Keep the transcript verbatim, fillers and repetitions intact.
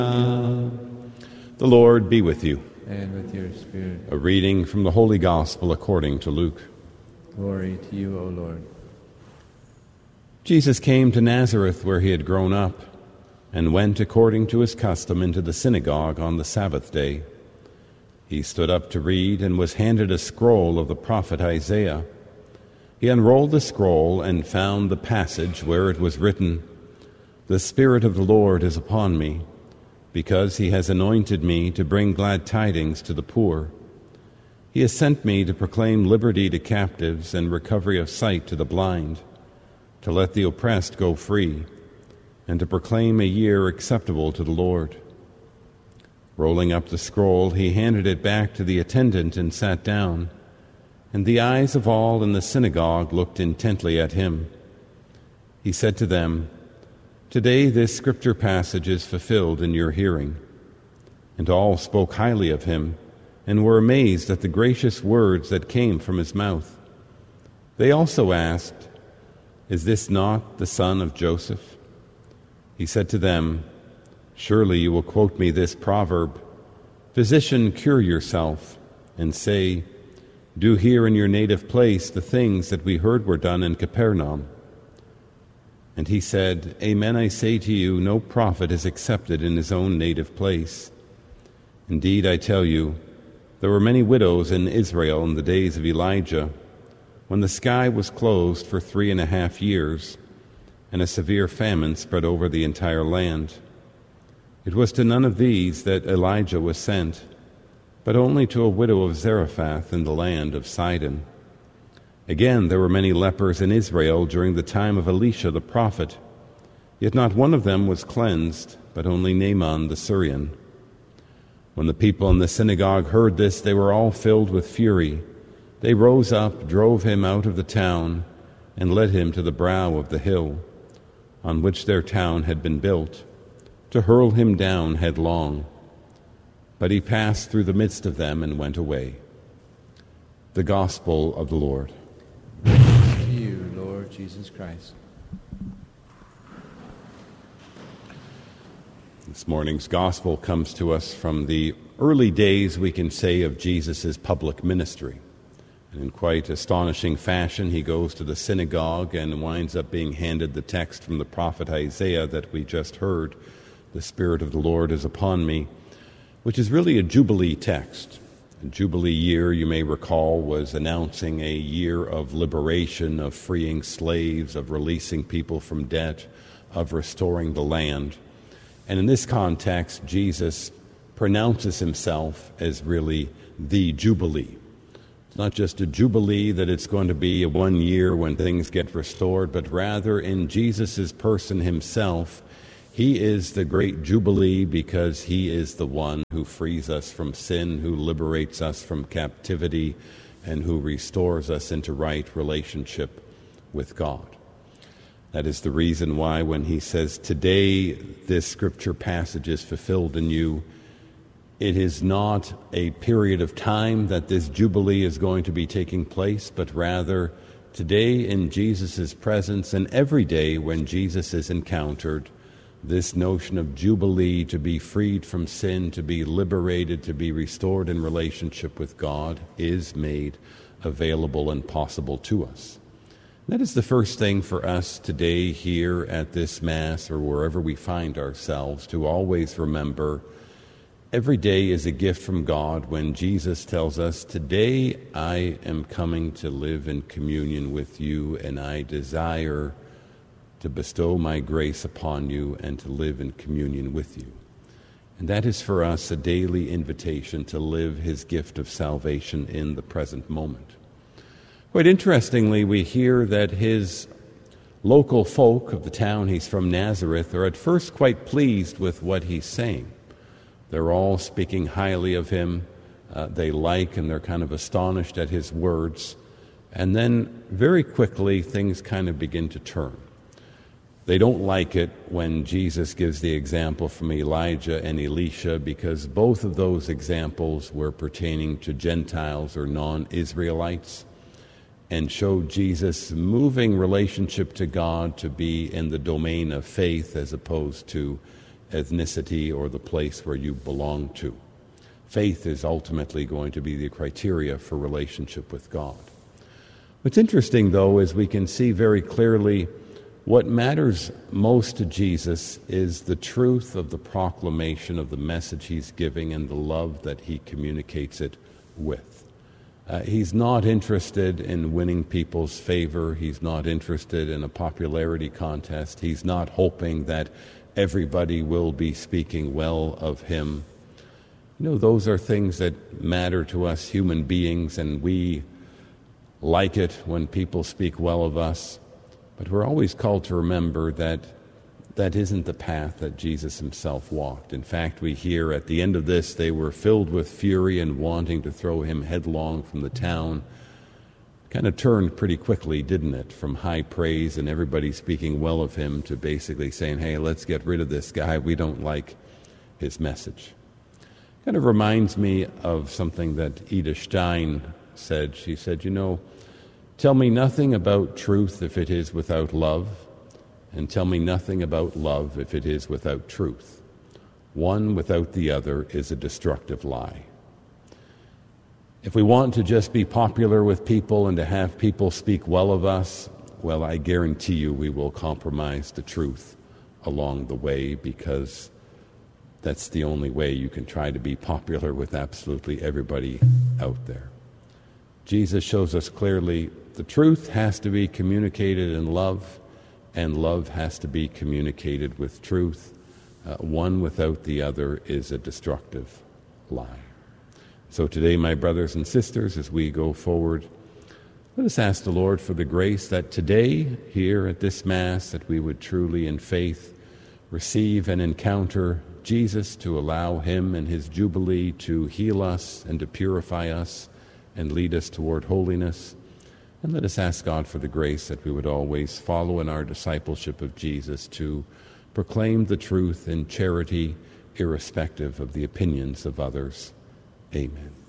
The Lord be with you. And with your spirit. A reading from the Holy Gospel according to Luke. Glory to you, O Lord. Jesus came to Nazareth where he had grown up, and went according to his custom into the synagogue on the Sabbath day. He stood up to read and was handed a scroll of the prophet Isaiah. He unrolled the scroll and found the passage where it was written, "The Spirit of the Lord is upon me, because he has anointed me to bring glad tidings to the poor. He has sent me to proclaim liberty to captives and recovery of sight to the blind, to let the oppressed go free, and to proclaim a year acceptable to the Lord." Rolling up the scroll, he handed it back to the attendant and sat down, and the eyes of all in the synagogue looked intently at him. He said to them, "Today this scripture passage is fulfilled in your hearing." And all spoke highly of him, and were amazed at the gracious words that came from his mouth. They also asked, "Is this not the son of Joseph?" He said to them, "Surely you will quote me this proverb, 'Physician, cure yourself,' and say, 'Do here in your native place the things that we heard were done in Capernaum.'" And he said, "Amen, I say to you, no prophet is accepted in his own native place. Indeed, I tell you, there were many widows in Israel in the days of Elijah, when the sky was closed for three and a half years, and a severe famine spread over the entire land. It was to none of these that Elijah was sent, but only to a widow of Zarephath in the land of Sidon. Again, there were many lepers in Israel during the time of Elisha the prophet, yet not one of them was cleansed, but only Naaman the Syrian. When the people in the synagogue heard this, they were all filled with fury. They rose up, drove him out of the town, and led him to the brow of the hill, on which their town had been built, to hurl him down headlong. But he passed through the midst of them and went away. The Gospel of the Lord. To you, Lord Jesus Christ. This morning's Gospel comes to us from the early days, we can say, of Jesus' public ministry. And in quite astonishing fashion, he goes to the synagogue and winds up being handed the text from the prophet Isaiah that we just heard, "The Spirit of the Lord is upon me," which is really a Jubilee text. A Jubilee year, you may recall, was announcing a year of liberation, of freeing slaves, of releasing people from debt, of restoring the land. And in this context, Jesus pronounces himself as really the Jubilee. It's not just a jubilee that it's going to be a one year when things get restored, but rather in Jesus' person himself, he is the great jubilee because he is the one who frees us from sin, who liberates us from captivity, and who restores us into right relationship with God. That is the reason why when he says, "Today this scripture passage is fulfilled in you," it is not a period of time that this jubilee is going to be taking place, but rather today in Jesus' presence and every day when Jesus is encountered, this notion of jubilee, to be freed from sin, to be liberated, to be restored in relationship with God, is made available and possible to us. That is the first thing for us today here at this Mass or wherever we find ourselves, to always remember every day is a gift from God when Jesus tells us, "Today I am coming to live in communion with you, and I desire to bestow my grace upon you and to live in communion with you." And that is for us a daily invitation to live his gift of salvation in the present moment. Quite interestingly, we hear that his local folk of the town he's from, Nazareth, are at first quite pleased with what he's saying. They're all speaking highly of him. Uh, they like and they're kind of astonished at his words. And then very quickly things kind of begin to turn. They don't like it when Jesus gives the example from Elijah and Elisha, because both of those examples were pertaining to Gentiles or non-Israelites and showed Jesus' moving relationship to God to be in the domain of faith as opposed to ethnicity or the place where you belong to. Faith is ultimately going to be the criteria for relationship with God. What's interesting, though, is we can see very clearly what matters most to Jesus is the truth of the proclamation of the message he's giving and the love that he communicates it with. Uh, he's not interested in winning people's favor. He's not interested in a popularity contest. He's not hoping that everybody will be speaking well of him. You know, those are things that matter to us human beings, and we like it when people speak well of us. But we're always called to remember that that isn't the path that Jesus himself walked. In fact, we hear at the end of this, they were filled with fury and wanting to throw him headlong from the town. Kind of turned pretty quickly, didn't it, from high praise and everybody speaking well of him to basically saying, hey, let's get rid of this guy. We don't like his message. Kind of reminds me of something that Edith Stein said. She said, you know, tell me nothing about truth if it is without love, and tell me nothing about love if it is without truth. One without the other is a destructive lie. If we want to just be popular with people and to have people speak well of us, well, I guarantee you we will compromise the truth along the way, because that's the only way you can try to be popular with absolutely everybody out there. Jesus shows us clearly the truth has to be communicated in love, and love has to be communicated with truth. Uh, one without the other is a destructive lie. So today, my brothers and sisters, as we go forward, let us ask the Lord for the grace that today, here at this Mass, that we would truly in faith receive and encounter Jesus, to allow him and his Jubilee to heal us and to purify us and lead us toward holiness. And let us ask God for the grace that we would always follow in our discipleship of Jesus, to proclaim the truth in charity, irrespective of the opinions of others. Amen.